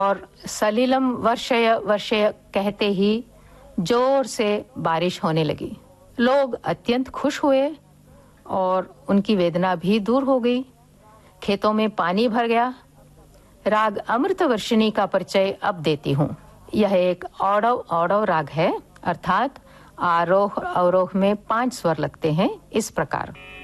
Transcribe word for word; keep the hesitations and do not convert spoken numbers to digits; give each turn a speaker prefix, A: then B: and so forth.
A: और सलिलम वर्षय वर्षय कहते ही जोर से बारिश होने लगी। लोग अत्यंत खुश हुए और उनकी वेदना भी दूर हो गई। खेतों में पानी भर गया। राग अमृतवर्षिणी का परिचय अब देती हूँ। यह एक औडव औडव राग है, अर्थात आरोह अवरोह में पांच स्वर लगते हैं। इस प्रकार